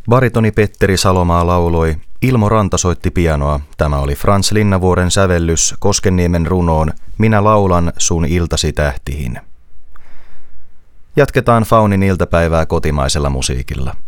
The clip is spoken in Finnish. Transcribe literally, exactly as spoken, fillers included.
Baritoni Petteri Salomaa lauloi, Ilmo Ranta soitti pianoa. Tämä oli Frans Linnavuoren sävellys Koskenniemen runoon Minä laulan sun iltasi tähtihin. Jatketaan Faunin iltapäivää kotimaisella musiikilla.